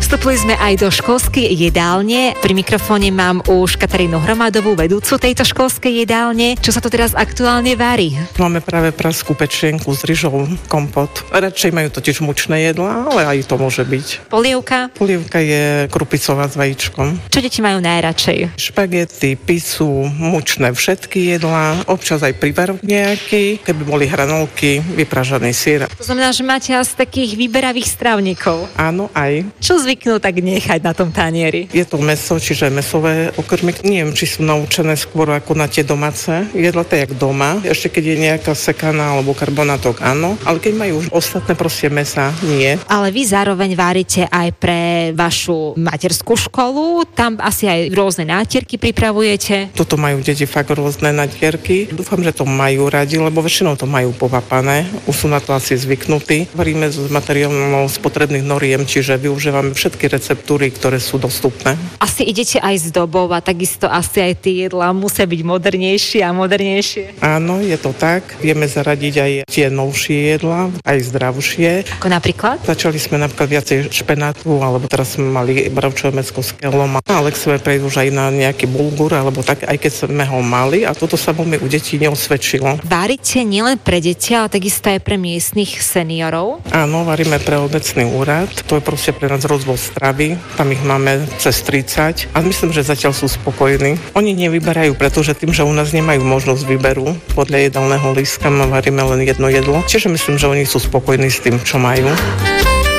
Vstúpili sme aj do školskej jedálne. Pri mikrofóne mám už Katarínu Hromadovú, vedúcu tejto školskej jedálne. Čo sa to teraz aktuálne varí? Máme práve praskú pečienku s ryžou, kompot. Radšej majú totiž mučné jedlá, ale aj to môže byť. Polievka? Polievka je krupicová s vajíčkom. Čo deti majú najradšej? Špagety, pizzu, mučné všetky jedlá, občas aj prívar nejaký, keby boli hranolky, vypražaný syr. To znamená, že máte asi takých výberavých stravníkov. Áno, aj. Čo zvyknú tak nechať na tom tanieri? Je to mäso, čiže mäsové okrmy. Neviem, či sú naučené skôr ako na tie domáce jedla, to je jak doma. Ešte keď je nejaká sekaná alebo karbonátok, áno. Ale keď majú už ostatné proste mäsa, nie. Ale vy zároveň varíte aj pre vašu materskú školu. Tam asi aj rôzne nátierky pripravujete. Toto majú deti fakt rôzne natierky. Dúfam, že to majú radi, lebo väčšinou to majú povapané. Už sú na to asi zvyknutí. Varíme z materiálov spotrebných noriem, čiže využívame všetky receptúry, ktoré sú dostupné. Asi idete aj z dobou a takisto asi aj tie jedlá musia byť modernejšie a modernejšie. Áno, je to tak. Vieme zaradiť aj tie novšie jedlá, aj zdravšie. Ako napríklad? Začali sme napríklad viacej špenátu, alebo teraz sme mali bravčové mäsko s kelom, ale chceme prejsť už aj na nejaký bulgur, alebo tak, aj keď sme ho mali, a toto sa veľmi u detí neosvedčilo. Varíte nielen pre deti, ale takisto aj pre miestnych seniorov? Áno, varíme pre obecný úrad. To je proste pre nás rozvoj stravy. Tam ich máme cez 30 a myslím, že zatiaľ sú spokojní. Oni nevyberajú, pretože tým, že u nás nemajú možnosť výberu podľa jedálneho lístka, my varíme len jedno jedlo. Čiže myslím, že oni sú spokojní s tým, čo majú.